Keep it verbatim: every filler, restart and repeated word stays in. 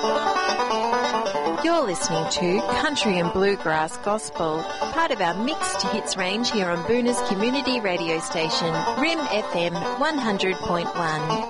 You're listening to Country and Bluegrass Gospel, part of our mixed hits range here on Boona's community radio station, R I M F M one hundred point one.